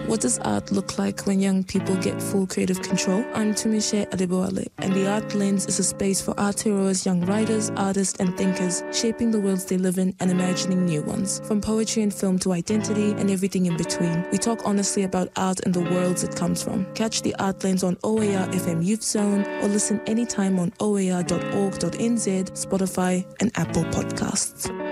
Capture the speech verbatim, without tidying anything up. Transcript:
What does art look like when young people get full creative control? I'm Tumishe Adebowale, and the Art Lens is a space for Aotearoa's young writers, artists, and thinkers, shaping the worlds they live in and imagining new ones. From poetry and film to identity and everything in between, we talk honestly about art and the worlds it comes from. Catch the Art Lens on O A R F M Youth Zone or listen anytime on o a r dot org dot n z, Spotify, and Apple Podcasts.